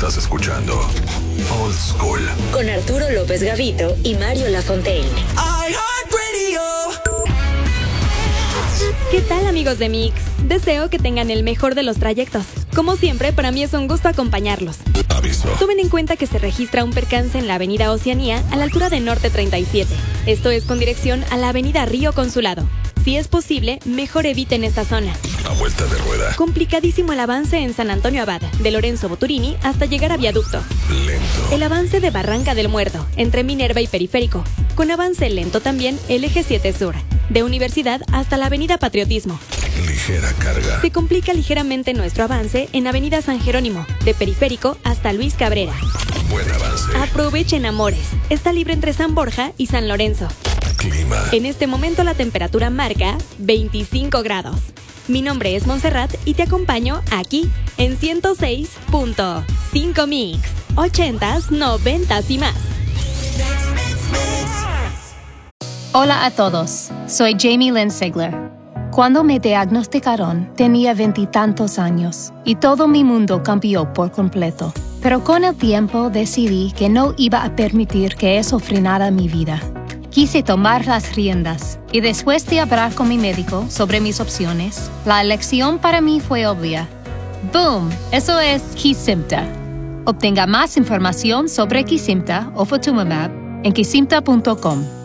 Estás escuchando Old School con Arturo López Gavito y Mario Lafontaine. ¿Qué tal, amigos de Mix? Deseo que tengan el mejor de los trayectos. Como siempre, para mí es un gusto acompañarlos. Aviso. Tomen en cuenta que se registra un percance en la avenida Oceanía a la altura de Norte 37. Esto es con dirección a la avenida Río Consulado. Si es posible, mejor eviten esta zona. A vuelta de rueda. Complicadísimo el avance en San Antonio Abad, de Lorenzo Boturini hasta llegar a Viaducto. Lento. El avance de Barranca del Muerto, entre Minerva y Periférico. Con avance lento también el eje 7 Sur, de Universidad hasta la avenida Patriotismo. Ligera carga. Se complica ligeramente nuestro avance en avenida San Jerónimo, de Periférico hasta Luis Cabrera. Buen avance. Aprovechen, amores. Está libre entre San Borja y San Lorenzo. Clima. En este momento la temperatura marca 25 grados. Mi nombre es Montserrat y te acompaño aquí en 106.5 Mix. 80s, 90s y más. Hola a todos, soy Jamie Lynn Sigler. Cuando me diagnosticaron, tenía 20 y tantos años y todo mi mundo cambió por completo. Pero con el tiempo decidí que no iba a permitir que eso frenara mi vida. Quise tomar las riendas y después de hablar con mi médico sobre mis opciones, la elección para mí fue obvia. ¡Boom! Eso es Kesimpta. Obtenga más información sobre Kesimpta o Ofatumumab en kesimpta.com.